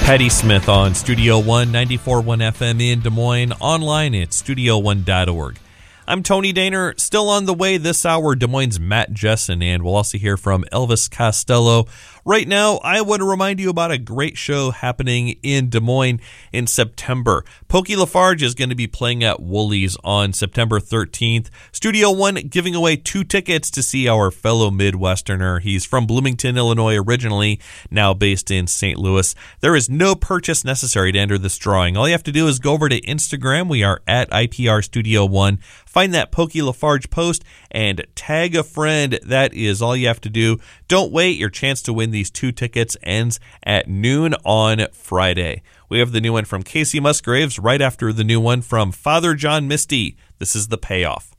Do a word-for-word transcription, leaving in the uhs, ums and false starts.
Patty Smith on Studio One, ninety-four point one F M in Des Moines, online at studio one dot org. I'm Tony Daner, still on the way this hour, Des Moines' Matt Jessen, and we'll also hear from Elvis Costello. Right now, I want to remind you about a great show happening in Des Moines in September. Pokey LaFarge is going to be playing at Woolies on September thirteenth. Studio One giving away two tickets to see our fellow Midwesterner. He's from Bloomington, Illinois originally, now based in Saint Louis. There is no purchase necessary to enter this drawing. All you have to do is go over to Instagram. We are at I P R Studio One. Find that Pokey LaFarge post and tag a friend. That is all you have to do. Don't wait. Your chance to win these two tickets ends at noon on Friday. We have the new one from Casey Musgraves right after the new one from Father John Misty. This is The Payoff.